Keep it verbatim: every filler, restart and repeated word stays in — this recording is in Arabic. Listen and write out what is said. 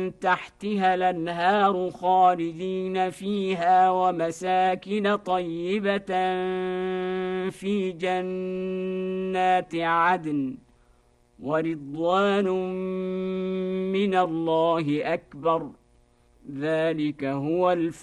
تحتها الأنهار خالدين فيها ومساكن طيبة في جنات عدن ورضوان من الله أكبر ذلك هو الفضل